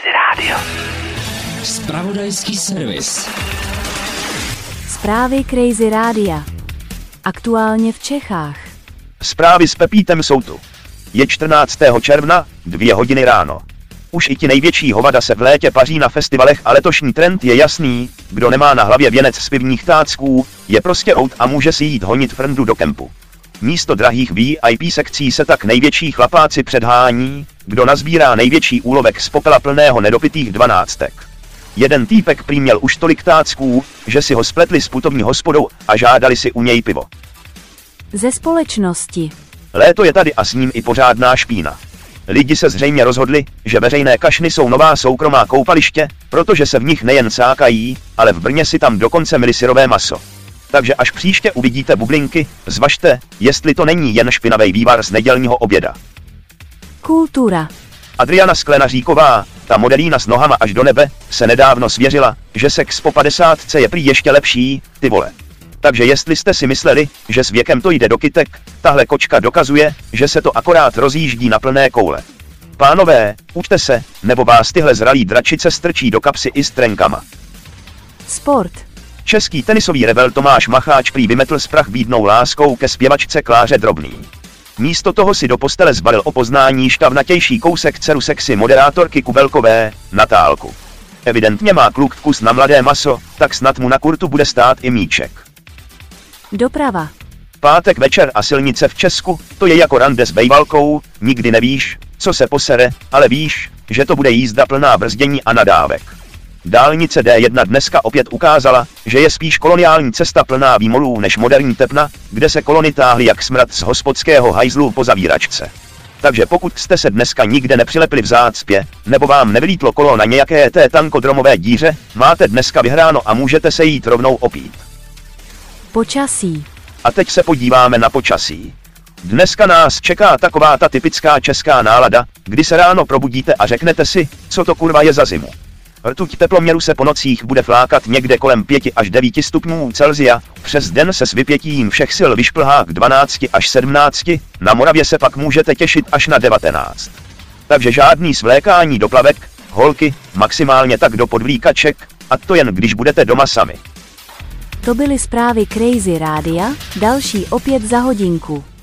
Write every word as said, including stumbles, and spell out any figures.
Crazy Radio. Zpravodajský servis. Zprávy Crazy Rádia. Aktuálně v Čechách. Zprávy s Pepítem jsou tu. Je čtrnáctého června, dvě hodiny ráno. Už i ti největší hovada se v létě paří na festivalech a letošní trend je jasný, kdo nemá na hlavě věnec z pivních tácků, je prostě out a může si jít honit frndu do kempu. Místo drahých V I P sekcí se tak největší chlapáci předhání, kdo nazbírá největší úlovek z popela plného nedopitých dvanáctek. Jeden týpek prý měl už tolik tácků, že si ho spletli s putovní hospodou a žádali si u něj pivo. Ze společnosti. Léto je tady a s ním i pořádná špína. Lidi se zřejmě rozhodli, že veřejné kašny jsou nová soukromá koupaliště, protože se v nich nejen sákají, ale v Brně si tam dokonce myli syrové maso. Takže až příště uvidíte bublinky, zvažte, jestli to není jen špinavej vývar z nedělního oběda. Kultura. Adriana Sklenaříková, ta modelína s nohama až do nebe, se nedávno svěřila, že sex po padesátce je prý ještě lepší, ty vole. Takže jestli jste si mysleli, že s věkem to jde do kytek, tahle kočka dokazuje, že se to akorát rozjíždí na plné koule. Pánové, učte se, nebo vás tyhle zralí dračice strčí do kapsy i s trenkama. Sport. Český tenisový rebel Tomáš Macháč prý vymetl z prach bídnou láskou ke zpěvačce Kláře Drobný. Místo toho si do postele zbalil o poznání šťavnatější kousek dceru sexy moderátorky Kubelkové, Natálku. Evidentně má kluk vkus na mladé maso, tak snad mu na kurtu bude stát i míček. Doprava. Pátek večer a silnice v Česku, to je jako rande s bejvalkou, nikdy nevíš, co se posere, ale víš, že to bude jízda plná brzdění a nadávek. Dálnice D jedna dneska opět ukázala, že je spíš koloniální cesta plná výmolů než moderní Tepna, kde se kolony táhly jak smrad z hospodského hajzlu po zavíračce. Takže pokud jste se dneska nikde nepřilepili v zácpě, nebo vám nevylítlo kolo na nějaké té tankodromové díře, máte dneska vyhráno a můžete se jít rovnou opít. Počasí. A teď se podíváme na počasí. Dneska nás čeká taková ta typická česká nálada, kdy se ráno probudíte a řeknete si, co to kurva je za zimu. Rtuť teploměru se po nocích bude flákat někde kolem pěti až devíti stupňů Celsia, přes den se s vypětím všech sil vyšplhá k dvanácti až sedmnácti, na Moravě se pak můžete těšit až na devatenáct. Takže žádný svlékání do plavek, holky, maximálně tak do podvlíkaček, a to jen když budete doma sami. To byly zprávy Crazy Rádia, další opět za hodinku.